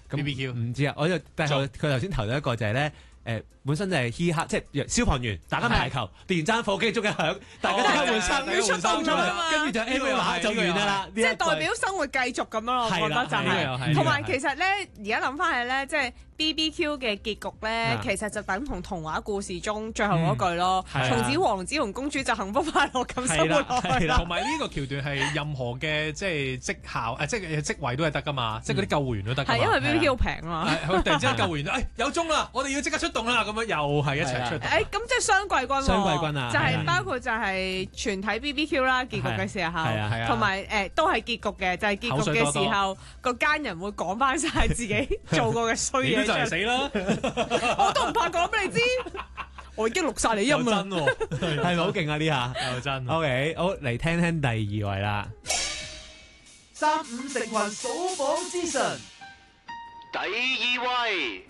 BBQ 唔知啊，但係佢頭先投到一個就係咧。本身就係嘻哈，即係消防員打緊排球，電爭火機鐘一響，大家即刻換衫， 要出動咗啦嘛， 跟住就 M 話就完啦， 即係代表生活繼續咁樣咯，我覺得就係。同埋其實咧，而家諗翻起咧，即係 BBQ 嘅結局咧，其實就等同童話故事中最後嗰句咯，從此王子同公主就幸福快樂咁生活落去啦。 同埋呢個橋段係任何嘅即係績效即係職位都係得噶嘛，即係嗰啲救護員都得。 係因為 BBQ 好平啊嘛。 突然之間救護員有鐘啦，我哋要即刻出動啦，咁樣又係一齊出動。 咁即係雙季軍喎。 雙季軍啊， 就係包括就係全體 BBQ 啦，結局嘅時候，同埋都係結局嘅，就係結局嘅時候，個奸人會講翻晒自己做過嘅衰嘢。 你就係死啦！ 我都唔怕講俾你知，我已經錄晒你音啦。 真喎，係咪好勁啊？呢下又真。 OK，好嚟聽聽第二位啦。 三五成群數榜之神，第二位。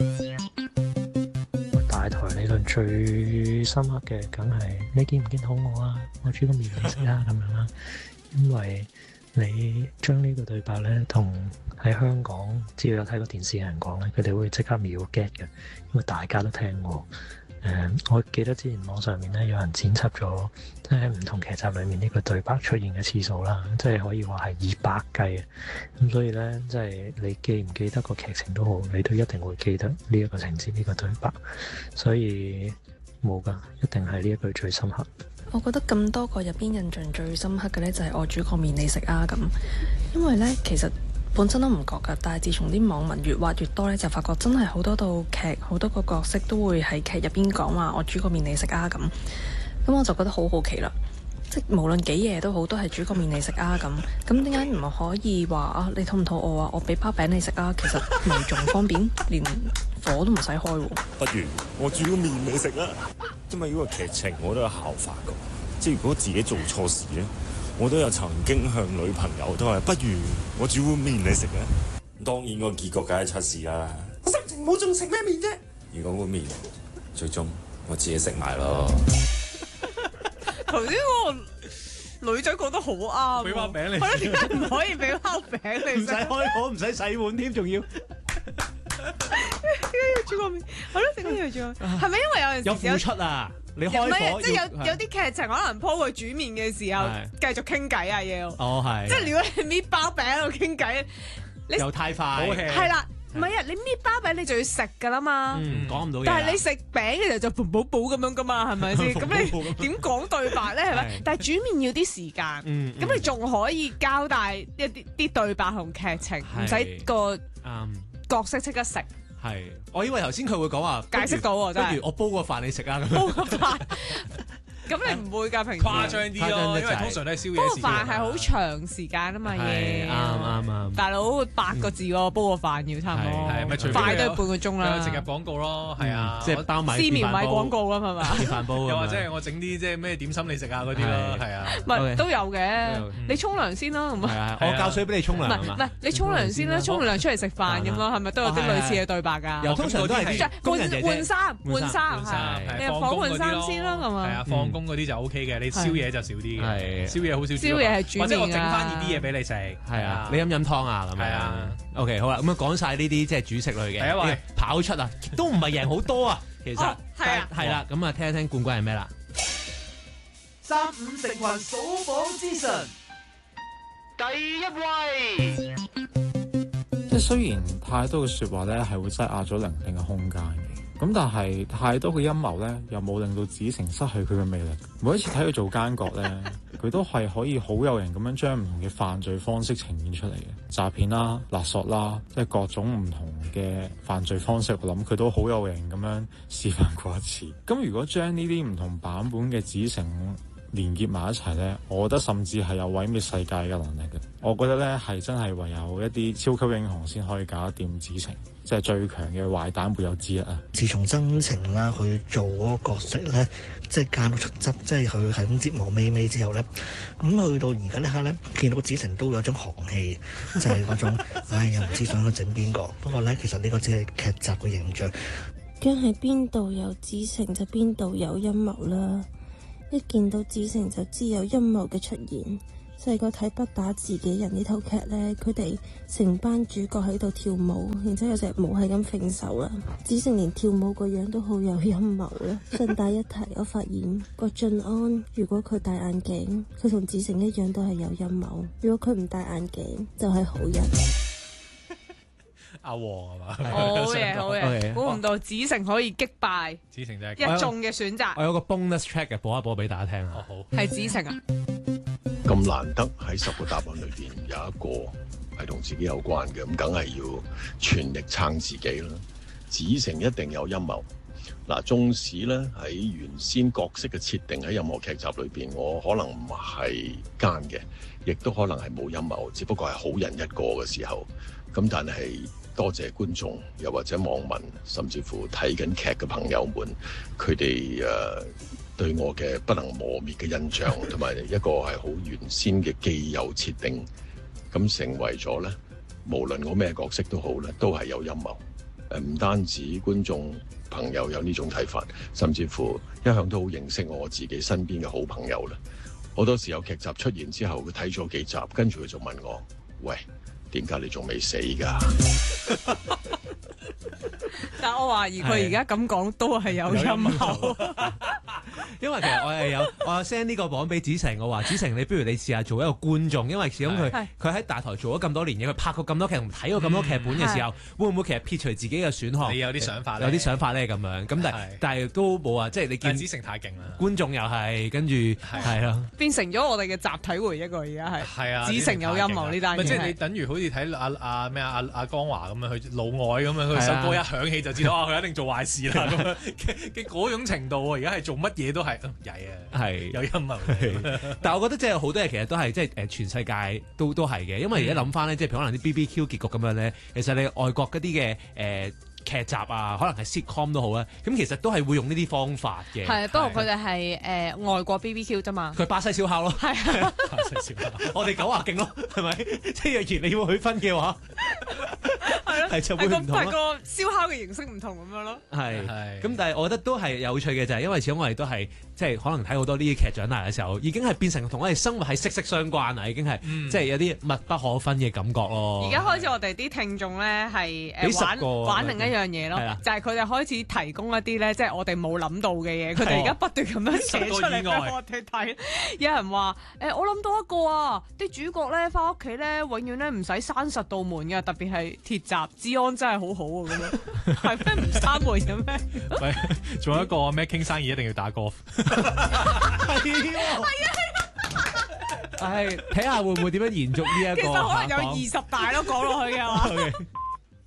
大台理論最深刻嘅，梗係你見唔見到我啊？我煮個麵你食啊咁樣啦。因為你將呢個對白咧，同喺香港只要有睇過電視嘅人講咧，佢哋會即刻秒 get 嘅，因為大家都聽過。我記得之前網上面咧有人剪輯咗，即係唔同劇集裏面呢個對白出現嘅次數啦，即係可以話係以百計嘅。咁所以咧，即係你記唔記得個劇情都好，你都一定會記得呢一個情節呢個對白。所以冇㗎，一定係呢一句最深刻。 我覺得咁多個入邊印象最深刻嘅呢，就係我煮個麵你食啊咁，因為呢，其實本身都唔覺㗎，但係自從啲網民越挖越多呢，就發覺真係好多套劇好多個角色都會喺劇入邊講話我煮個麵你食啊咁，咁我就覺得好好奇啦，即係無論幾夜都好，都係煮個麵你食啊咁點解唔可以話啊你肚唔肚餓啊，我俾包餅你食啊，其實咪仲方便，連火都唔使開喎。 不如我煮個麵你食啦，因為呢個劇情我都有效法過，即係如果自己做錯事咧，我都有曾經向女朋友都話，不如我煮碗麵你食啊。當然個結局梗係出事啦。我心情唔好，仲食咩麵啫？如果碗麵最終我自己食埋咯。 頭先嗰個女仔講得好啱， 俾包餅你。 係咯，點解唔可以俾包餅你食？ 唔使開火，唔使洗碗添，仲要。 點解要煮個麵？係咯，點解要煮？係咪因為有陣時有付出啊？你開火即係有啲劇情可能鋪佢煮麵嘅時候繼續傾偈啊要。 哦係。即係如果你搣包餅喺度傾偈，你又太快。 係啦。唔係啊！你搣包餅你就要食㗎啦嘛， 講唔到嘢。 但係你食餅嘅時候就嘭嘭嘭咁樣㗎嘛，係咪先？咁你點講對白咧？係咪？但係煮麵要啲時間，咁你仲可以交代一啲對白同劇情，唔使個角色即刻食。 係，我以為頭先佢會講話解釋到喎，真係。 不如我煲個飯你食啊！ 煲個飯。咁你唔會㗎，平時誇張啲咯，因為通常都係宵夜時間。 煲個飯係好長時間啊嘛，嘢啱。 大佬8個字喎，煲個飯要差唔多，快都要半個鐘啦。 植入廣告咯，係啊， 即係包埋絲綿米廣告啊嘛， 電飯煲。 又或者係我整啲即係咩點心你食啊嗰啲咯，係啊。 唔係都有嘅，你沖涼先啦，咁啊。我教水俾你沖涼。 唔係你沖涼先啦，沖涼出嚟食飯咁咯，係咪都有啲類似嘅對白㗎？ 又通常都係換衫，你入房換衫先啦，咁啊。 係啊，放工嗰啲就 OK 嘅。你宵夜就少啲嘅，宵夜好少。 宵夜係煮麵啊， 或者我整翻熱啲嘢俾你食。 係啊，你飲湯啊咁樣。係啊。OK， 好啦，咁啊講晒呢啲即係主食類嘅。 第一位跑出啊，都唔係贏好多啊，其實。 係啊。 係啦，咁啊聽一聽冠軍係咩啦？ 三五成群數榜之神，第一位。 即係雖然太多嘅説話咧係會擠壓咗聆聽嘅空間嘅。咁但係太多嘅陰謀咧，又冇令到子成失去佢嘅魅力。每一次睇佢做奸角咧，佢都係可以好有型咁樣將唔同嘅犯罪方式呈現出嚟嘅，詐騙啦、勒索啦，即係各種唔同嘅犯罪方式。我諗佢都好有型咁樣示範過一次。咁如果將呢啲唔同版本嘅子成連結埋一齊呢，我覺得甚至係有毀滅世界嘅能力嘅。我覺得呢係真係唯有一啲超級英雄先可以搞得掂子成，即係最強嘅壞蛋會有之一啊！ 自從真情啦，佢做嗰個角色呢，即係奸到出汁，即係佢係咁折磨美美之後呢，咁去到而家呢刻呢，見到個子成都有種寒氣，就係嗰種唉又唔知想去整邊個。不過呢，其實呢個只係劇集嘅形象。 梗係邊度有子成就邊度有陰謀啦！一見到子成就知有陰謀嘅出現， 細個睇《不打自己人》呢套劇呢，佢哋成班主角喺度跳舞，然之後有隻舞係咁揈手啦。子成連跳舞個樣都好有陰謀啦。順帶一提，我發現郭晉安如果佢戴眼鏡，佢同子成一樣都係有陰謀；如果佢唔戴眼鏡，就係好人。 阿黃係嘛？ 好嘢好嘢，估唔到子成可以擊敗子成就係一眾嘅選擇。 我有個 bonus track 嘅，播一播俾大家聽下。 好， 係子成啊！ 咁難得喺10個答案裏邊有一個係同自己有關嘅，咁梗係要全力撐自己啦。子成一定有陰謀。嗱，縱使咧喺原先角色嘅設定喺任何劇集裏邊，我可能唔係奸嘅，亦都可能係冇陰謀，只不過係好人一個嘅時候。咁但係多謝觀眾，又或者網民，甚至乎睇緊劇嘅朋友們，佢哋對我嘅不能磨滅嘅印象，同埋一個係好原先嘅既有設定，咁成為咗咧，無論我咩角色都好咧，都係有陰謀。唔單止觀眾朋友有呢種睇法，甚至乎一向都好認識我自己身邊嘅好朋友啦。好多時有劇集出現之後，佢睇咗幾集，跟住佢就問我：喂，點解你仲未死㗎？ 但我懷疑佢而家咁講都係有陰謀。 因為其實我 send 呢個榜俾子成，我話子成，你不如你試下做一個觀眾，因為始終佢喺大台做咗咁多年嘢，佢拍過咁多劇，睇過咁多劇本嘅時候，會唔會其實撇除自己嘅選項？ 你有啲想法咧？ 有啲想法咧咁樣，咁但係都冇話，即係你見子成太勁啦， 觀眾又係跟住係咯， 變成咗我哋嘅集體回憶喎，而家係啊，子成有陰謀呢單嘢， 即係你等於好似睇阿江華咁樣去老外咁樣，佢首歌一響起就知道佢一定做壞事啦咁樣嘅嗰種程度喎，而家係做乜嘢都係曳啊，係有陰謀。 但係我覺得即係好多嘢其實都係即係全世界都係嘅，因為而家諗翻咧，即係譬如可能啲 BBQ 結局咁樣咧，其實你外國嗰啲嘅劇集啊，可能係 sitcom 都好啦，咁其實都係會用呢啲方法嘅。 係，不過佢哋係外國 BBQ 啫嘛。 佢巴西燒烤咯。係啊，巴西燒烤。我哋 90勁咯，係咪？即係若然你要去分嘅話，係就會唔同咯。 係個燒烤嘅形式唔同咁樣咯。 係。咁但係我覺得都係有趣嘅，就係因為始終我哋都係即係可能睇好多呢啲劇長大嘅時候，已經係變成同我哋生活係息息相關啦，已經係即係有啲密不可分嘅感覺咯。 而家開始我哋啲聽眾咧係玩另一樣嘢咯，就係佢哋開始提供一啲咧，即係我哋冇諗到嘅嘢，佢哋而家不斷咁樣寫出嚟俾我哋睇。有人話我諗到一個啊，啲主角咧翻屋企咧，永遠咧唔使閂實道門嘅，特別係鐵閘，治安真係好好啊咁樣。係咩唔閂門嘅咩？ 喂，仲有一個咩傾生意一定要打 golf。 係啊！睇下會唔會點樣延續呢一個？ 其實可能有20大咯，講落去嘅話。